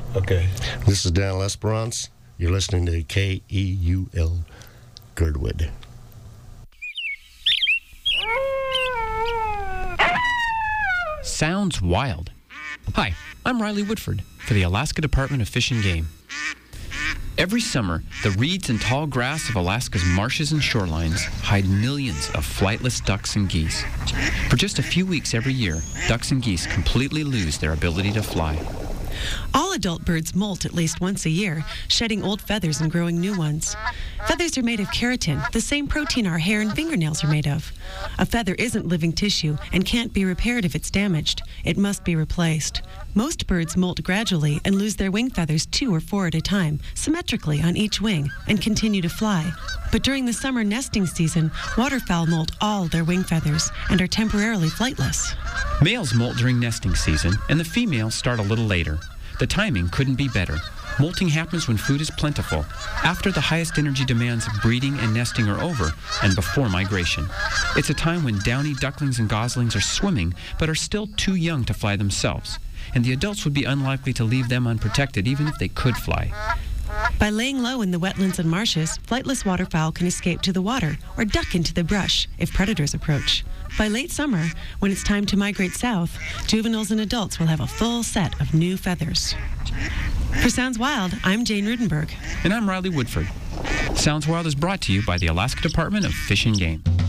Okay. This is Dan Lesperance. You're listening to KEUL Girdwood. Sounds wild. Hi, I'm Riley Woodford for the Alaska Department of Fish and Game. Every summer, the reeds and tall grass of Alaska's marshes and shorelines hide millions of flightless ducks and geese. For just a few weeks every year, ducks and geese completely lose their ability to fly. All adult birds molt at least once a year, shedding old feathers and growing new ones. Feathers are made of keratin, the same protein our hair and fingernails are made of. A feather isn't living tissue and can't be repaired if it's damaged. It must be replaced. Most birds molt gradually and lose their wing feathers 2 or 4 at a time, symmetrically on each wing, and continue to fly. But during the summer nesting season, waterfowl molt all their wing feathers and are temporarily flightless. Males molt during nesting season, and the females start a little later. The timing couldn't be better. Molting happens when food is plentiful, after the highest energy demands of breeding and nesting are over, and before migration. It's a time when downy ducklings and goslings are swimming, but are still too young to fly themselves, and the adults would be unlikely to leave them unprotected even if they could fly. By laying low in the wetlands and marshes, flightless waterfowl can escape to the water or duck into the brush if predators approach. By late summer, when it's time to migrate south, juveniles and adults will have a full set of new feathers. For Sounds Wild, I'm Jane Rudenberg. And I'm Riley Woodford. Sounds Wild is brought to you by the Alaska Department of Fish and Game.